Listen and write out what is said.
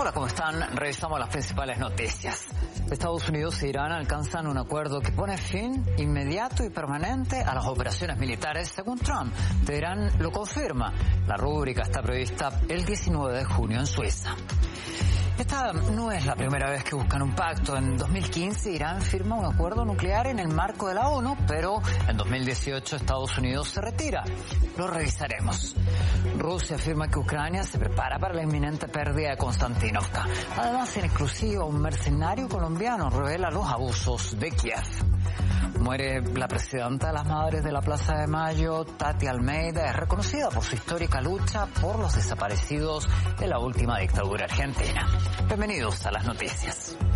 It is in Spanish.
Hola, ¿cómo están? Revisamos las principales noticias. Estados Unidos e Irán alcanzan un acuerdo que pone fin inmediato y permanente a las operaciones militares, según Trump. Teherán lo confirma. La rúbrica está prevista el 19 de junio en Suiza. Esta no es la primera vez que buscan un pacto. En 2015 Irán firma un acuerdo nuclear en el marco de la ONU, pero en 2018 Estados Unidos se retira. Lo revisaremos. Rusia afirma que Ucrania se prepara para la inminente pérdida de Konstantinovka. Además, en exclusiva, un mercenario colombiano revela los abusos de Kiev. Muere la presidenta de las Madres de la Plaza de Mayo, Tati Almeida. Es reconocida por su histórica lucha por los desaparecidos de la última dictadura argentina. Bienvenidos a las noticias.